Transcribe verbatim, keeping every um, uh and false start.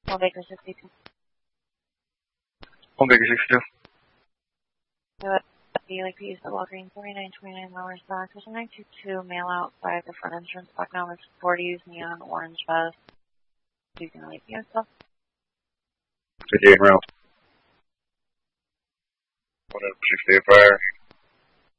One Baker sixty-two. One Baker sixty-two. The Lake East at Walgreens, forty-nine twenty-nine Lower Stock. There's a nine two two mail out by the front entrance. Stock number forties, neon orange vest. Who's going to leave you and stuff? fifty-eight round. one sixty-eight fire.